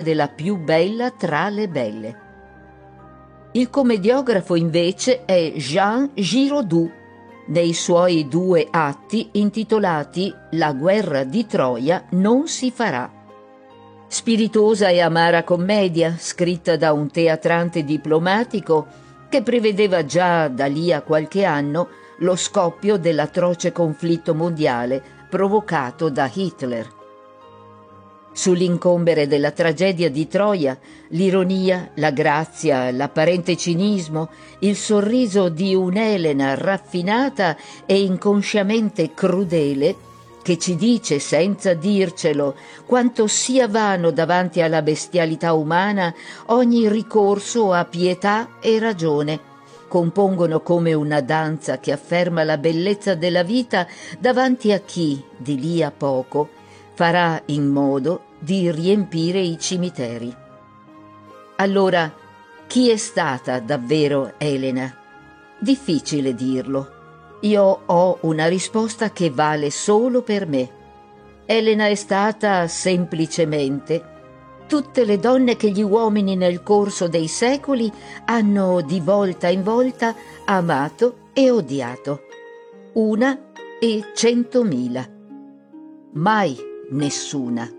della più bella tra le belle. Il commediografo invece è Jean Giraudoux, nei suoi 2 atti intitolati La guerra di Troia non si farà. Spiritosa e amara commedia, scritta da un teatrante diplomatico che prevedeva già da lì a qualche anno lo scoppio dell'atroce conflitto mondiale provocato da Hitler. Sull'incombere della tragedia di Troia, l'ironia, la grazia, l'apparente cinismo, il sorriso di un'Elena raffinata e inconsciamente crudele, che ci dice senza dircelo quanto sia vano davanti alla bestialità umana ogni ricorso a pietà e ragione, compongono come una danza che afferma la bellezza della vita davanti a chi, di lì a poco, farà in modo di riempire i cimiteri. Allora, chi è stata davvero Elena? Difficile dirlo. Io ho una risposta che vale solo per me. Elena è stata semplicemente tutte le donne che gli uomini nel corso dei secoli hanno di volta in volta amato e odiato. 1 e 100.000. Mai nessuna.